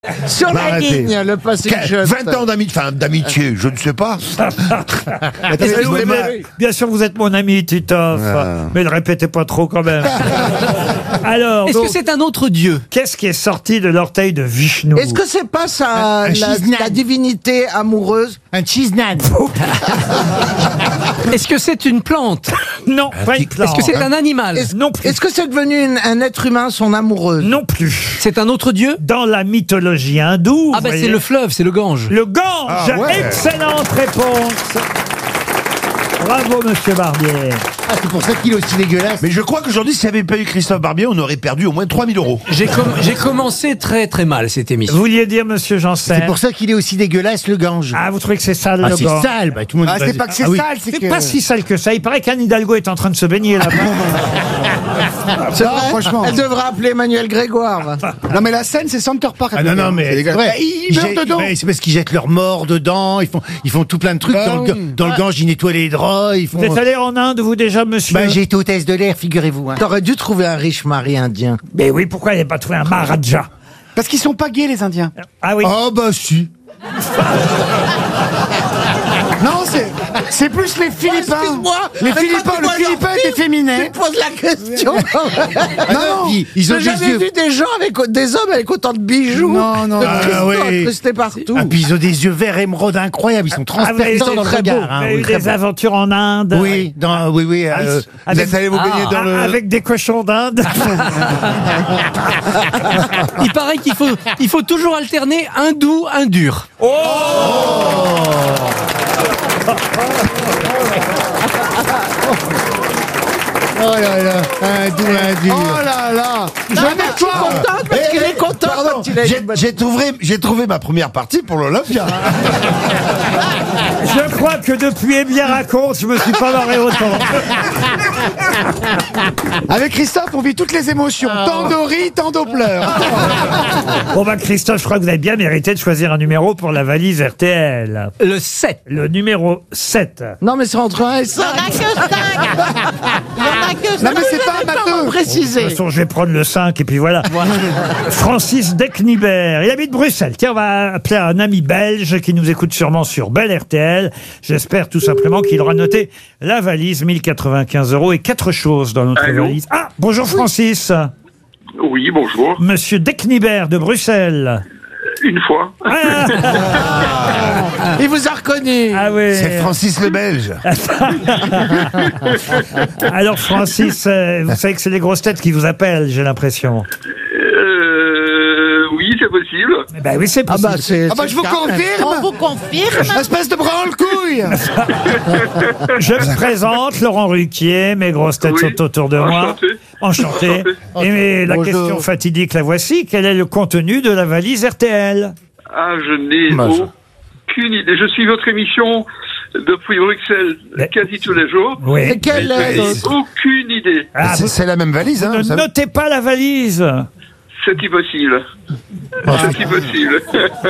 Sur la ligne, le passing shot. 20 ans d'amitié, je ne sais pas. Bien sûr, vous êtes mon ami, Titoff. Mais ne répétez pas trop quand même. Alors, est-ce que c'est un autre dieu? Qu'est-ce qui est sorti de l'orteil de Vishnu? Est-ce que c'est pas ça, la divinité amoureuse? Un cheese-nan. Est-ce que c'est une plante? Non, pas une plante. Est-ce que c'est un animal? Non plus. Est-ce que c'est devenu un être humain, son amoureuse? Non plus. C'est un autre dieu? Dans la mythologie hindoue. Ah bah c'est le fleuve, c'est le Gange. Le Gange. Excellente réponse. Bravo, monsieur Barbier. Ah, c'est pour ça qu'il est aussi dégueulasse. Mais je crois qu'aujourd'hui, s'il n'y avait pas eu Christophe Barbier, on aurait perdu au moins 3000 €. J'ai commencé très très mal cette émission. Vous vouliez dire, monsieur Janssen? C'est pour ça qu'il est aussi dégueulasse, le Gange. Ah, vous trouvez que c'est sale, Ah, le c'est Gange? sale. Bah, tout le monde c'est pas que c'est sale, c'est C'est que... pas si sale que ça. Il paraît qu'Anne Hidalgo est en train de se baigner là-bas. C'est vrai, franchement. Elle devrait appeler Emmanuel Grégoire. Non, mais la scène, c'est Center Park. Ah non, mais Ouais, ils meurent dedans. C'est parce qu'ils jettent leurs morts dedans. Ils font tout plein de trucs dans le Gange. Ils nettoient les draps. Vous êtes allé en Inde, vous, déjà, monsieur? Bah, j'ai été hôtesse de l'air, figurez-vous. Hein. T'aurais dû trouver un riche mari indien. Mais oui, pourquoi il n'a pas trouvé un Maharaja? Parce qu'ils sont pas gays, les Indiens. Ah oui. Oh, bah, si. Non, c'est plus les Philippins. Excuse-moi. Les Philippins, le Philippin était féminin. Tu poses la question. Non, ils ont J'ai des jamais yeux. vu des hommes avec autant de bijoux. Non, non. De Ah, cristaux oui. incrustés partout. Ah, puis ils ont des yeux verts émeraude incroyables. Ils sont transperçants dans le regard. Vous avez eu des aventures en Inde? Oui, oui. Vous êtes allé vous baigner dans le... Avec des cochons d'Inde? Il paraît qu'il faut toujours alterner un doux, un dur. Oh là là, un doux, un dur. Oh là là. Je suis contente parce qu'il est content. quand il a une bonne- J'ai trouvé ma première partie pour l'Olympia. Je crois que depuis Eh bien raconte, je me suis pas marré autant. Avec Christophe, on vit toutes les émotions. Tant de rires, tant de pleurs. Bon bah Christophe, je crois que vous avez bien mérité de choisir un numéro pour la valise RTL. Le 7. Le numéro 7. Non, mais c'est entre 1 et 5. Non, mais c'est pas un matheux. De Précisé. toute façon, je vais prendre le 5 et puis voilà. Francis Decknibert, il habite Bruxelles. Tiens, on va appeler un ami belge qui nous écoute sûrement sur Belle RTL. J'espère tout simplement qu'il aura noté la valise, 1095 € et 4 choses dans notre Allô valise. Ah, bonjour Francis. Oui, bonjour. Monsieur Decknibert de Bruxelles. Une fois. Il vous a reconnu. Ah oui. C'est Francis le Belge. Alors Francis, vous savez que c'est les grosses têtes qui vous appellent, j'ai l'impression. Oui, c'est possible. Eh ben oui, c'est Ah possible. bah c'est. Ah bah je vous confirme. On vous confirme. Espèce de branle-couille. Je me présente, Laurent Ruquier, mes grosses têtes Oui. sont autour de moi. Enchanté. Et la Bonjour. question fatidique, la voici. Quel est le contenu de la valise RTL? Ah, je n'ai aucune idée. Je suis votre émission depuis Bruxelles Mais- quasi tous les jours. Oui. C'est quelle Aucune idée. Ah, vous C'est la même valise, hein. ne notez pas la valise. C'est impossible. C'est impossible.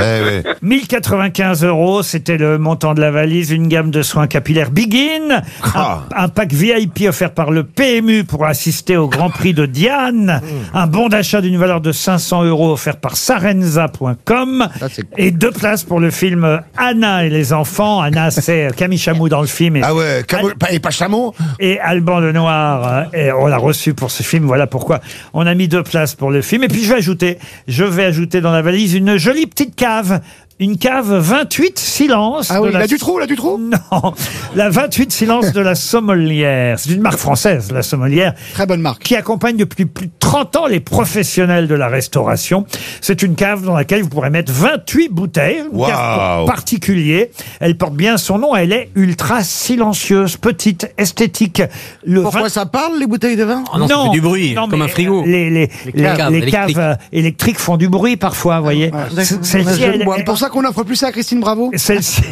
1095 €, c'était le montant de la valise, une gamme de soins capillaires Begin, un pack VIP offert par le PMU pour assister au Grand Prix de Diane, un bon d'achat d'une valeur de 500 € offert par sarenza.com et 2 places pour le film Anna et les enfants. Anna, c'est Camille Chamou dans le film et, Ah ouais, et pas Chameau. et Alban Lenoir, et on l'a reçu pour ce film. Voilà pourquoi on a mis 2 places pour le film. Et puis je vais ajouter dans la valise une jolie petite cave. Une cave 28 Silence. Ah oui, de la... il a du trou. Non, la 28 Silence de la Sommelière. C'est une marque française, la Sommelière, Très bonne marque. qui accompagne depuis plus de 30 ans les professionnels de la restauration. C'est une cave dans laquelle vous pourrez mettre 28 bouteilles. Une cave particulière. Elle porte bien son nom. Elle est ultra silencieuse, petite, esthétique. Pourquoi ça parle, les bouteilles de vin? Oh non, ça fait du bruit, comme mais un frigo. Les caves électriques font du bruit parfois, vous voyez. Celle-ci, C'est pour ça qu'on offre plus ça à Christine Bravo. Celle-ci,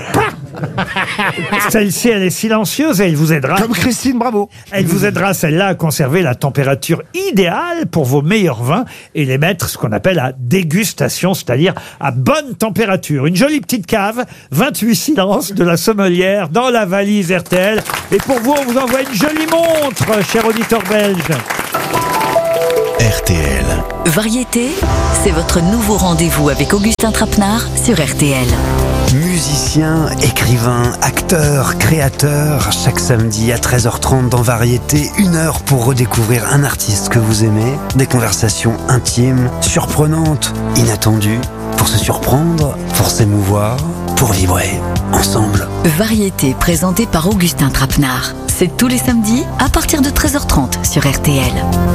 elle est silencieuse et elle vous aidera. Comme Christine Bravo. Elle vous aidera, celle-là, à conserver la température idéale pour vos meilleurs vins et les mettre ce qu'on appelle à dégustation, c'est-à-dire à bonne température. Une jolie petite cave, 28 Silences de la Sommelière dans la valise RTL. Et pour vous, on vous envoie une jolie montre, cher auditeur belge. RTL. Variété, c'est votre nouveau rendez-vous avec Augustin Trapenard sur RTL. Musicien, écrivain, acteur, créateur, chaque samedi à 13h30 dans Variété, 1 heure pour redécouvrir un artiste que vous aimez, des conversations intimes, surprenantes, inattendues, pour se surprendre, pour s'émouvoir, pour vibrer, ensemble. Variété présentée par Augustin Trapenard. C'est tous les samedis à partir de 13h30 sur RTL.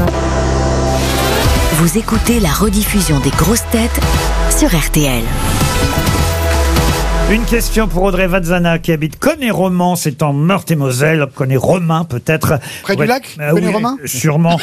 Vous écoutez la rediffusion des grosses têtes sur RTL. Une question pour Audrey Vazana qui habite Connay-Roman, c'est en Meurthe-et-Moselle. Connay-Romain peut-être. Près du lac Oui, Connay-Romain sûrement.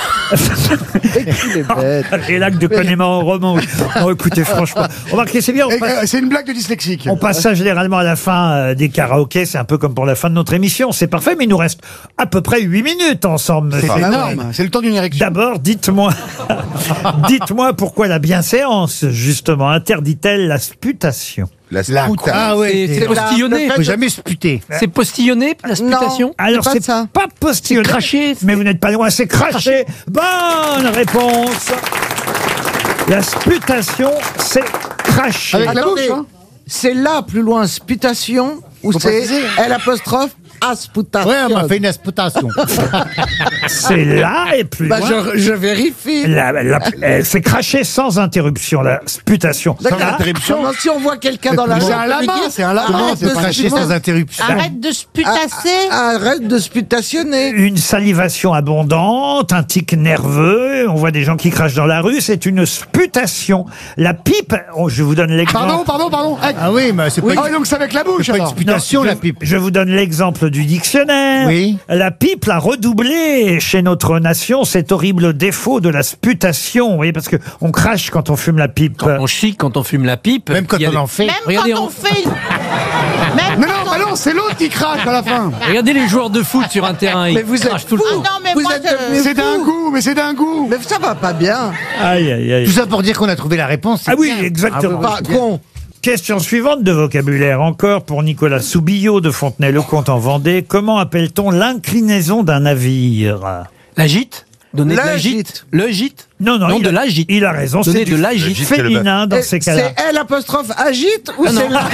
Les lacs de Connay-Roman. Non, écoutez, franchement, remarquez, c'est bien. C'est une blague de dyslexique. On passe ça généralement à la fin des karaokés. C'est un peu comme pour la fin de notre émission. C'est parfait, mais il nous reste à peu près 8 minutes ensemble. C'est énorme. C'est le temps d'une érection. D'abord, dites-moi pourquoi la bienséance, justement, interdit-elle la sputation? La sputation. Ah ouais, C'est postillonné. Faut jamais sputer. C'est postillonné, la sputation? Alors, c'est pas postillonné. C'est craché. Mais vous n'êtes pas loin, c'est craché. Bonne réponse. La sputation, c'est cracher. Avec la bouche, hein. C'est là, plus loin, sputation, ou Faut c'est préciser. L'' asputation. Ouais, on m'a fait une asputation. C'est là et plus loin. Je vérifie. C'est cracher sans interruption, la sputation. D'accord. Là, Comment si on voit quelqu'un dans la rue, C'est un lama, c'est un lama. Comment on peut cracher sans interruption? Arrête de sputasser. Arrête de sputationner. une salivation abondante, un tic nerveux, on voit des gens qui crachent dans la rue, c'est une sputation. La pipe, je vous donne l'exemple. Pardon. Ah oui, mais c'est pas Ah, donc c'est avec la bouche, c'est pas une alors. sputation, la pipe. Je vous donne l'exemple du dictionnaire. Oui. La pipe l'a redoublé chez notre nation, cet horrible défaut de la sputation. Vous voyez, parce que on crache quand on fume la pipe. Quand on chie, quand on fume la pipe. Même quand il y a on en fait. Même Regardez, quand on fait. Mais non, c'est l'autre qui crache à la fin. Regardez les joueurs de foot sur un terrain. Ils Mais vous êtes crachent tout le fous. temps. Ah non, mais Vous moi, êtes devenus C'est d'un fous. goût, mais c'est d'un goût. Mais ça va pas bien. Aïe, aïe, aïe. Tout ça pour dire qu'on a trouvé la réponse. c'est Ah oui, bien. exactement. Pas con. Question suivante de vocabulaire encore pour Nicolas Soubillot de Fontenay-le-Comte en Vendée. Comment appelle-t-on l'inclinaison d'un navire? La gîte? Donner de la La gîte? gîte. Le gîte? Non, de la gîte. Il a raison. Donner C'est de du la gîte. féminin dans ces cas-là. C'est L' agite ou c'est là?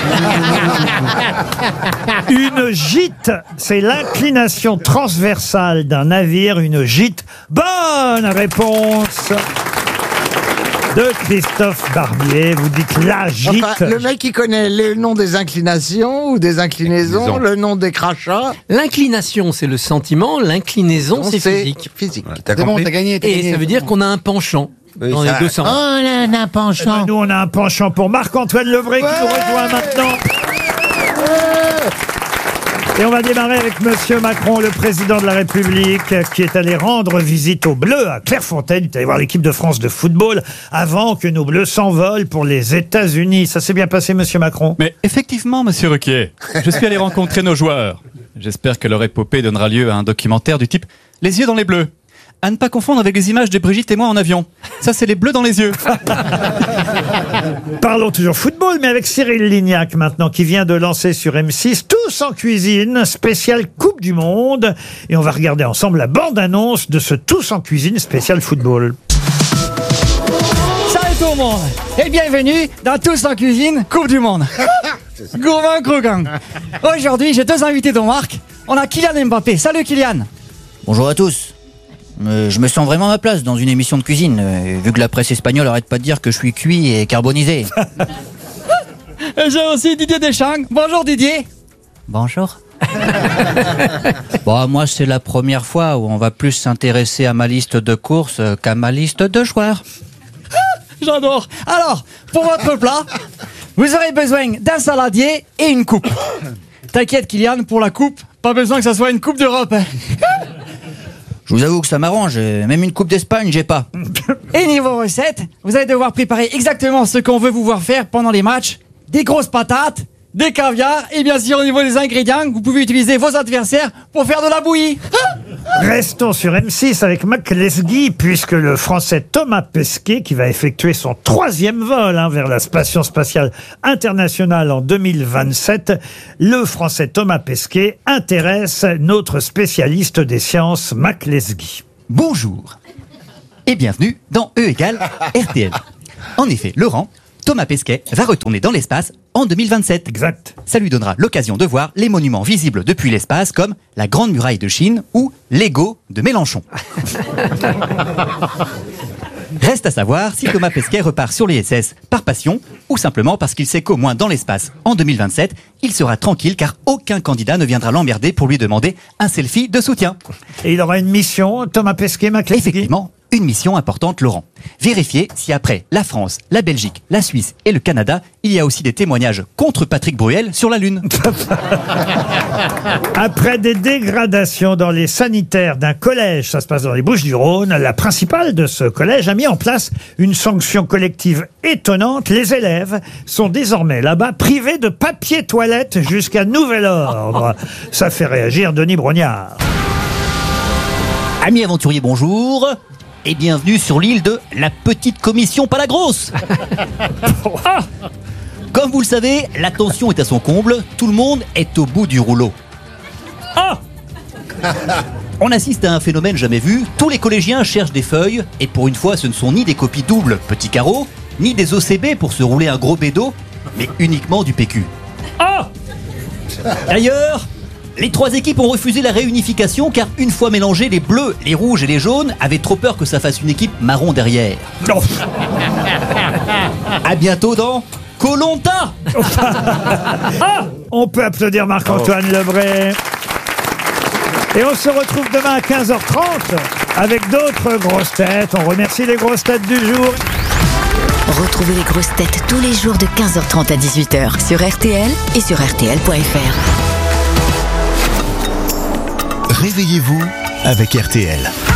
Une gîte, c'est l'inclination transversale d'un navire, une gîte. Bonne réponse de Christophe Barbier. Vous dites la gîte. Enfin, le mec qui connaît le nom des inclinations ou des inclinaisons, le nom des crachats. L'inclination, c'est le sentiment. L'inclinaison, c'est physique. C'est bon, t'as gagné. Et ça veut dire qu'on a un penchant dans les deux sens. Oh là, on a un penchant. Nous, on a un penchant pour Marc-Antoine Levré qui nous rejoint maintenant. Et on va démarrer avec Monsieur Macron, le président de la République, qui est allé rendre visite aux Bleus à Clairefontaine. Il est allé voir l'équipe de France de football avant que nos Bleus s'envolent pour les États-Unis. Ça s'est bien passé, Monsieur Macron? Mais effectivement, Monsieur Ruquier, je suis allé rencontrer nos joueurs. J'espère que leur épopée donnera lieu à un documentaire du type « Les yeux dans les bleus ». À ne pas confondre avec les images de Brigitte et moi en avion. Ça, c'est les bleus dans les yeux. Parlons toujours football, mais avec Cyril Lignac maintenant, qui vient de lancer sur M6 Tous en cuisine, spécial Coupe du Monde. Et on va regarder ensemble la bande-annonce de ce Tous en cuisine spécial football. Salut tout le monde et bienvenue dans Tous en cuisine Coupe du Monde. Gourmand croquant. Aujourd'hui, j'ai deux invités de marque. On a Kylian Mbappé. Salut Kylian. Bonjour à tous. Je me sens vraiment à ma place dans une émission de cuisine, vu que la presse espagnole arrête pas de dire que je suis cuit et carbonisé. Et j'ai aussi Didier Deschamps. Bonjour Didier. Bonjour. Bon, moi c'est la première fois où on va plus s'intéresser à ma liste de courses qu'à ma liste de joueurs. J'adore. Alors, pour votre plat, vous aurez besoin d'un saladier et une coupe. T'inquiète Kylian, pour la coupe, pas besoin que ça soit une coupe d'Europe. Je vous avoue que ça m'arrange, même une coupe d'Espagne, j'ai pas. Et niveau recette, vous allez devoir préparer exactement ce qu'on veut vous voir faire pendant les matchs. Des grosses patates, des caviars, et bien sûr au niveau des ingrédients, vous pouvez utiliser vos adversaires pour faire de la bouillie. Restons sur M6 avec Mac Lesguy, puisque le Français Thomas Pesquet, qui va effectuer son 3e vol vers la Station Spatiale Internationale en 2027, le Français Thomas Pesquet intéresse notre spécialiste des sciences, Mac Lesguy. Bonjour. et bienvenue dans E égale RTL. En effet, Laurent, Thomas Pesquet va retourner dans l'espace en 2027. Exact. Ça lui donnera l'occasion de voir les monuments visibles depuis l'espace comme la Grande Muraille de Chine ou l'Ego de Mélenchon. Reste à savoir si Thomas Pesquet repart sur l'ISS par passion ou simplement parce qu'il sait qu'au moins dans l'espace en 2027, il sera tranquille car aucun candidat ne viendra l'emmerder pour lui demander un selfie de soutien. Et il aura une mission, Thomas Pesquet, McCluskey. Effectivement, une mission importante, Laurent. Vérifier si après la France, la Belgique, la Suisse et le Canada, il y a aussi des témoignages contre Patrick Bruel sur la Lune. Après des dégradations dans les sanitaires d'un collège, ça se passe dans les Bouches-du-Rhône, la principale de ce collège a mis en place une sanction collective étonnante. Les élèves sont désormais là-bas privés de papier toilette jusqu'à nouvel ordre. Ça fait réagir Denis Brognard. Amis aventuriers, bonjour. Et bienvenue sur l'île de la petite commission, pas la grosse. Comme vous le savez, la tension est à son comble. Tout le monde est au bout du rouleau. On assiste à un phénomène jamais vu. Tous les collégiens cherchent des feuilles. Et pour une fois, ce ne sont ni des copies doubles, petits carreaux, ni des OCB pour se rouler un gros bédo, mais uniquement du PQ. D'ailleurs, les 3 équipes ont refusé la réunification car une fois mélangés, les bleus, les rouges et les jaunes avaient trop peur que ça fasse une équipe marron derrière. Non. À bientôt dans Koh-Lanta. On peut applaudir Marc-Antoine Lebray. Et on se retrouve demain à 15h30 avec d'autres grosses têtes. On remercie les grosses têtes du jour. Retrouvez les grosses têtes tous les jours de 15h30 à 18h sur RTL et sur RTL.fr. Réveillez-vous avec RTL.